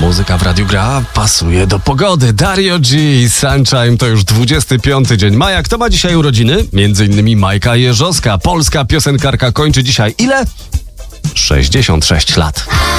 Muzyka w radiu gra, pasuje do pogody. Dario G, Sunshine, to już 25 dzień maja. Kto ma dzisiaj urodziny? Między innymi Majka Jeżowska. Polska piosenkarka kończy dzisiaj ile? 66 lat.